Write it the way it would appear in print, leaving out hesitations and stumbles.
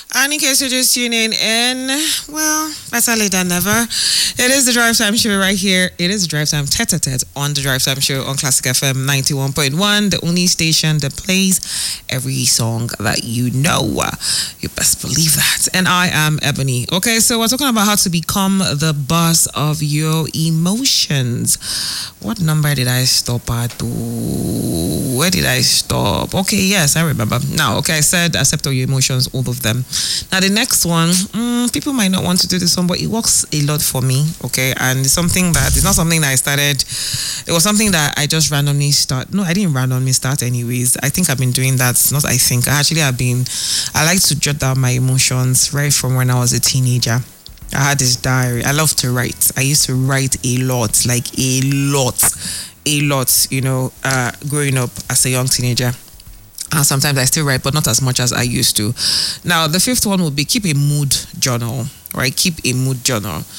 And in case you're just tuning in, well, better late than never. It is the Drive Time Show right here. It is the Drive Time tete-a-tete on the Drive Time Show on Classic FM 91.1, the only station that plays every song that you know. You best believe that. And I am Ebony. Okay, so we're talking about how to become the boss of your emotions. What number did I stop at? Where did I stop? Okay, yes, I remember. Now, okay, I said accept all your emotions, all of them. Now, the next one, people might not want to do this one, but it works a lot for me, okay? And it's something that, it's not something that I started, it was something that I just randomly start. No, I didn't randomly start anyways. I think I've been doing that. Not I think. I like to jot down my emotions right from when I was a teenager. I had this diary. I love to write. I used to write a lot, you know, growing up as a young teenager. And sometimes I still write, but not as much as I used to. Now, the fifth one would be keep a mood journal, right? Keep a mood journal.